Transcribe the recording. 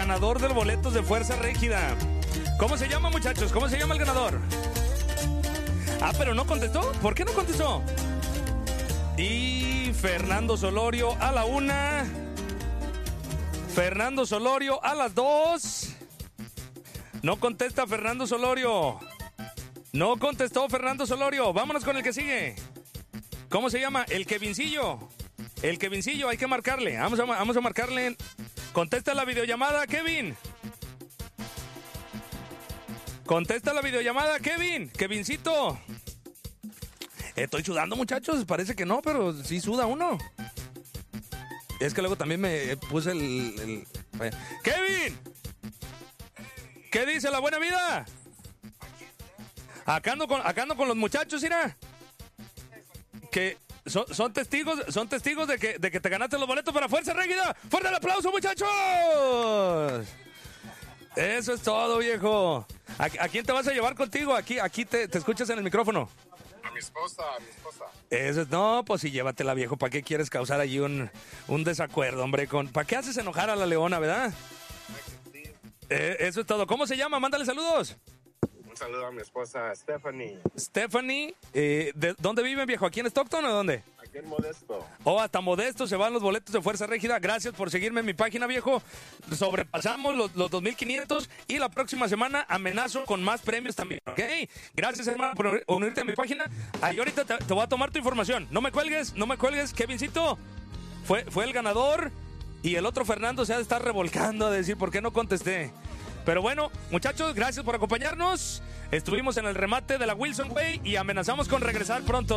ganador del boletos de Fuerza Régida. ¿Cómo se llama, muchachos? ¿Cómo se llama el ganador? Ah, pero no contestó. ¿Por qué no contestó? Y Fernando Solorio a la 1. Fernando Solorio a las 2. No contesta Fernando Solorio. No contestó Fernando Solorio. Vámonos con el que sigue. ¿Cómo se llama? El Kevincillo. El Kevincillo, hay que marcarle. Vamos a marcarle. Contesta la videollamada, Kevin. Contesta la videollamada, Kevin. Kevincito. Estoy sudando, muchachos. Parece que no, pero sí suda uno. Es que luego también me puse el... ¡Kevin! ¿Qué dice la buena vida? Acá ando con los muchachos, mira. Que son testigos de que te ganaste los boletos para Fuerza Régida. ¡Fuerte el aplauso, muchachos! Eso es todo, viejo. ¿A quién te vas a llevar contigo? Aquí te escuchas en el micrófono. A mi esposa. Eso es, no, pues sí, llévatela, viejo. ¿Para qué quieres causar allí un desacuerdo, hombre? ¿Para qué haces enojar a la leona, verdad? Eso es todo. ¿Cómo se llama? Mándale saludos. Un saludo a mi esposa, Stephanie. Stephanie, ¿de dónde viven, viejo? ¿Aquí en Stockton o dónde? Aquí en Modesto. Oh, hasta Modesto se van los boletos de Fuerza Régida. Gracias por seguirme en mi página, viejo. Sobrepasamos los 2,500 y la próxima semana amenazo con más premios también, ¿ok? Gracias, hermano, por unirte a mi página. Ahí ahorita te voy a tomar tu información. No me cuelgues, Kevincito. Fue el ganador y el otro Fernando se ha de estar revolcando a decir por qué no contesté. Pero bueno, muchachos, gracias por acompañarnos. Estuvimos en el remate de la Wilson Way y amenazamos con regresar pronto.